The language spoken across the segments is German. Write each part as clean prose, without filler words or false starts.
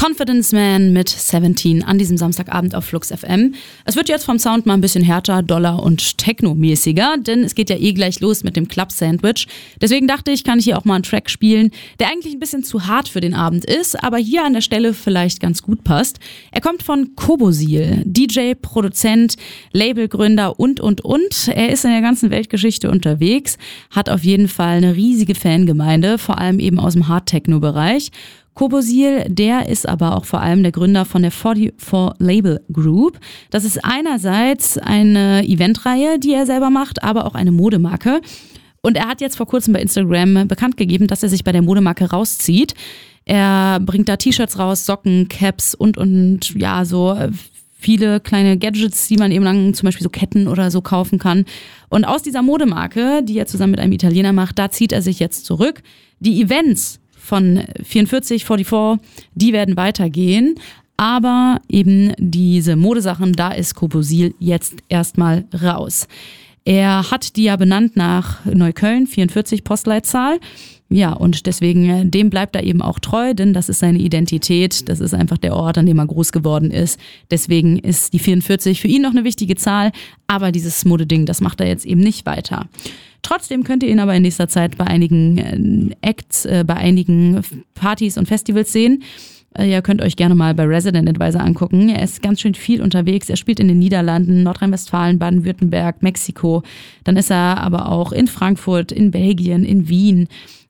Confidence Man mit 17 an diesem Samstagabend auf Flux FM. Es wird jetzt vom Sound mal ein bisschen härter, doller und technomäßiger, denn es geht ja gleich los mit dem Club Sandwich. Deswegen dachte ich, kann ich hier auch mal einen Track spielen, der eigentlich ein bisschen zu hart für den Abend ist, aber hier an der Stelle vielleicht ganz gut passt. Er kommt von Kobosil, DJ, Produzent, Labelgründer und. Er ist in der ganzen Weltgeschichte unterwegs, hat auf jeden Fall eine riesige Fangemeinde, vor allem eben aus dem Hard-Techno-Bereich. Kobosil, der ist aber auch vor allem der Gründer von der 44 Label Group. Das ist einerseits eine Eventreihe, die er selber macht, aber auch eine Modemarke. Und er hat jetzt vor kurzem bei Instagram bekannt gegeben, dass er sich bei der Modemarke rauszieht. Er bringt da T-Shirts raus, Socken, Caps und ja, so viele kleine Gadgets, die man eben dann zum Beispiel so Ketten oder so kaufen kann. Und aus dieser Modemarke, die er zusammen mit einem Italiener macht, da zieht er sich jetzt zurück. Die Events von 44, die werden weitergehen, aber eben diese Modesachen, da ist Kobosil jetzt erstmal raus. Er hat die ja benannt nach Neukölln, 44 Postleitzahl. Ja, und deswegen, dem bleibt er eben auch treu, denn das ist seine Identität, das ist einfach der Ort, an dem er groß geworden ist. Deswegen ist die 44 für ihn noch eine wichtige Zahl, aber dieses Modeding, das macht er jetzt eben nicht weiter. Trotzdem könnt ihr ihn aber in nächster Zeit bei einigen Acts, bei einigen Partys und Festivals sehen. Ihr könnt euch gerne mal bei Resident Advisor angucken. Er ist ganz schön viel unterwegs. Er spielt in den Niederlanden, Nordrhein-Westfalen, Baden-Württemberg, Mexiko. Dann ist er aber auch in Frankfurt, in Belgien, in Wien,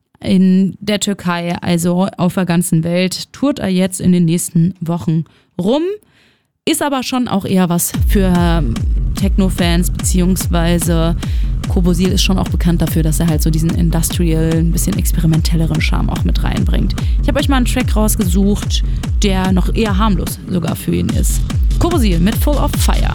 in der Türkei, also auf der ganzen Welt. Tourt er jetzt in den nächsten Wochen rum. Ist aber schon auch eher was für Techno-Fans, beziehungsweise Kobosil ist schon auch bekannt dafür, dass er halt so diesen Industrial, ein bisschen experimentelleren Charme auch mit reinbringt. Ich habe euch mal einen Track rausgesucht, der noch eher harmlos sogar für ihn ist. Kobosil mit Full of Fire.